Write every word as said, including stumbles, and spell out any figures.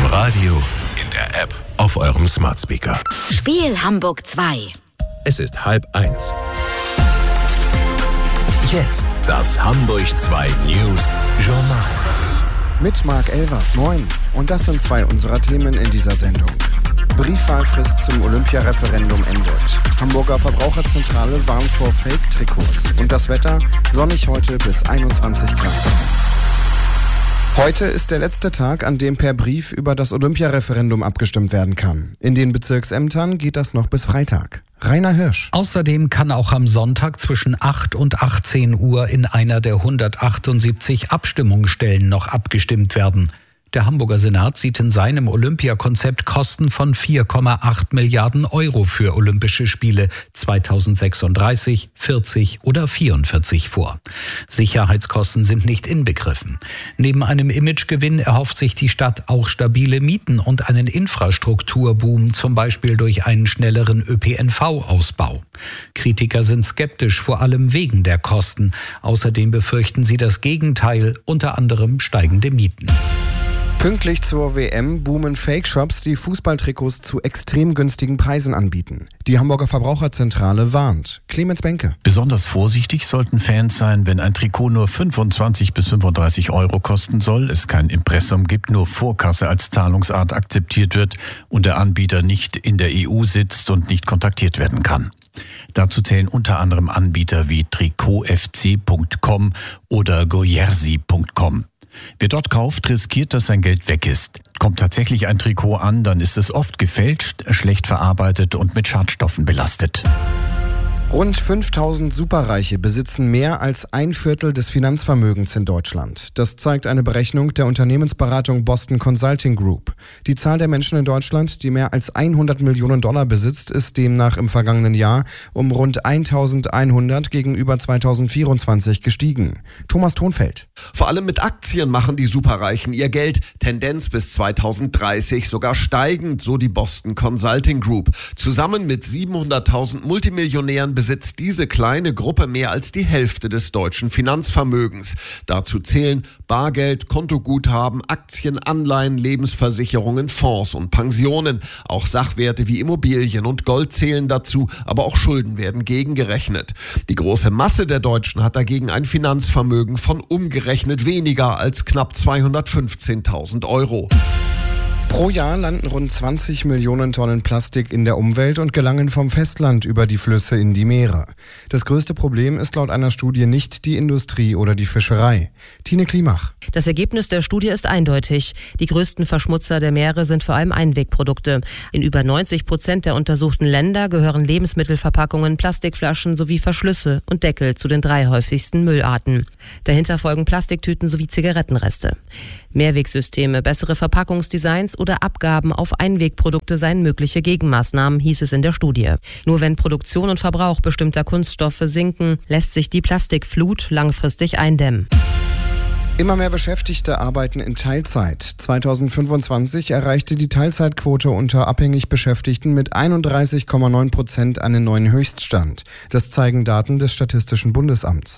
Radio, in der App, auf eurem Smart Speaker. Spiel Hamburg zwei. Es ist halb eins. Jetzt das Hamburg zwei News Journal. Mit Marc Elvers, moin. Und das sind zwei unserer Themen in dieser Sendung. Briefwahlfrist zum Olympiareferendum endet. Hamburger Verbraucherzentrale warnt vor Fake-Trikots. Und das Wetter sonnig heute bis einundzwanzig Grad. Heute ist der letzte Tag, an dem per Brief über das Olympiareferendum abgestimmt werden kann. In den Bezirksämtern geht das noch bis Freitag. Rainer Hirsch. Außerdem kann auch am Sonntag zwischen acht und achtzehn Uhr in einer der hundertachtundsiebzig Abstimmungsstellen noch abgestimmt werden. Der Hamburger Senat sieht in seinem Olympiakonzept Kosten von vier Komma acht Milliarden Euro für Olympische Spiele zweitausendsechsunddreißig, vierzig oder vierundvierzig vor. Sicherheitskosten sind nicht inbegriffen. Neben einem Imagegewinn erhofft sich die Stadt auch stabile Mieten und einen Infrastrukturboom, zum Beispiel durch einen schnelleren Ö P N V-Ausbau. Kritiker sind skeptisch, vor allem wegen der Kosten. Außerdem befürchten sie das Gegenteil, unter anderem steigende Mieten. Pünktlich zur W M boomen Fake-Shops, die Fußballtrikots zu extrem günstigen Preisen anbieten. Die Hamburger Verbraucherzentrale warnt. Clemens Benke. Besonders vorsichtig sollten Fans sein, wenn ein Trikot nur fünfundzwanzig bis fünfunddreißig Euro kosten soll, es kein Impressum gibt, nur Vorkasse als Zahlungsart akzeptiert wird und der Anbieter nicht in der E U sitzt und nicht kontaktiert werden kann. Dazu zählen unter anderem Anbieter wie trikot f c punkt com oder gojersi punkt com. Wer dort kauft, riskiert, dass sein Geld weg ist. Kommt tatsächlich ein Trikot an, dann ist es oft gefälscht, schlecht verarbeitet und mit Schadstoffen belastet. Rund fünftausend Superreiche besitzen mehr als ein Viertel des Finanzvermögens in Deutschland. Das zeigt eine Berechnung der Unternehmensberatung Boston Consulting Group. Die Zahl der Menschen in Deutschland, die mehr als hundert Millionen Dollar besitzt, ist demnach im vergangenen Jahr um rund eintausendeinhundert gegenüber zweitausendvierundzwanzig gestiegen. Thomas Thonfeld. Vor allem mit Aktien machen die Superreichen ihr Geld. Tendenz bis zweitausenddreißig sogar steigend, so die Boston Consulting Group. Zusammen mit siebenhunderttausend Multimillionären besitzt diese kleine Gruppe mehr als die Hälfte des deutschen Finanzvermögens. Dazu zählen Bargeld, Kontoguthaben, Aktien, Anleihen, Lebensversicherungen, Fonds und Pensionen. Auch Sachwerte wie Immobilien und Gold zählen dazu, aber auch Schulden werden gegengerechnet. Die große Masse der Deutschen hat dagegen ein Finanzvermögen von umgerechnet weniger als knapp zweihundertfünfzehntausend Euro. Pro Jahr landen rund zwanzig Millionen Tonnen Plastik in der Umwelt und gelangen vom Festland über die Flüsse in die Meere. Das größte Problem ist laut einer Studie nicht die Industrie oder die Fischerei. Tine Klimach. Das Ergebnis der Studie ist eindeutig. Die größten Verschmutzer der Meere sind vor allem Einwegprodukte. In über neunzig Prozent der untersuchten Länder gehören Lebensmittelverpackungen, Plastikflaschen sowie Verschlüsse und Deckel zu den drei häufigsten Müllarten. Dahinter folgen Plastiktüten sowie Zigarettenreste. Mehrwegsysteme, bessere Verpackungsdesigns oder Abgaben auf Einwegprodukte seien mögliche Gegenmaßnahmen, hieß es in der Studie. Nur wenn Produktion und Verbrauch bestimmter Kunststoffe sinken, lässt sich die Plastikflut langfristig eindämmen. Immer mehr Beschäftigte arbeiten in Teilzeit. zweitausendfünfundzwanzig erreichte die Teilzeitquote unter abhängig Beschäftigten mit einunddreißig Komma neun Prozent einen neuen Höchststand. Das zeigen Daten des Statistischen Bundesamts.